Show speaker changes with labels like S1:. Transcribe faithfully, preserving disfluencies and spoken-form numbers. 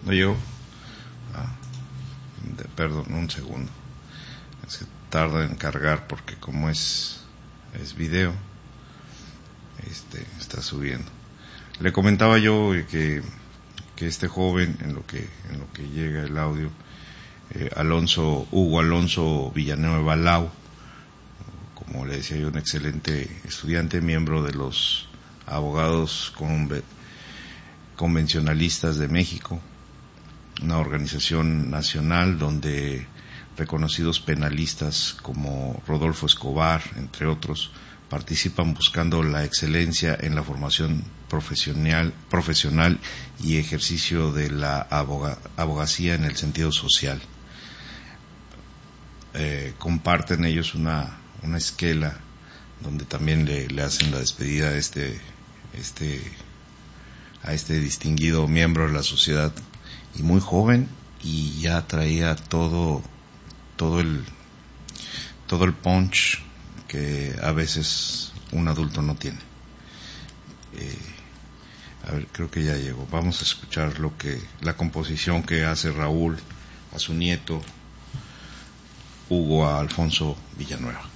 S1: ¿No llegó? Ah, de, perdón, un segundo. Es que tarda en cargar porque como es, es video, este, está subiendo. Le comentaba yo que, que este joven, en lo que, en lo que llega el audio, eh, Alonso, Hugo Alonso Villanueva Lau, como le decía yo, un excelente estudiante, miembro de los abogados convencionalistas de México, una organización nacional donde reconocidos penalistas como Rodolfo Escobar, entre otros, participan buscando la excelencia en la formación profesional, profesional y ejercicio de la aboga, abogacía en el sentido social. Eh, comparten ellos una, una esquela donde también le, le hacen la despedida a este, este, a este distinguido miembro de la sociedad, y muy joven, y ya traía todo todo el todo el punch que a veces un adulto no tiene. Eh, a ver, creo que ya llegó. Vamos a escuchar lo que la composición que hace Raúl a su nieto Hugo Alfonso Villanueva.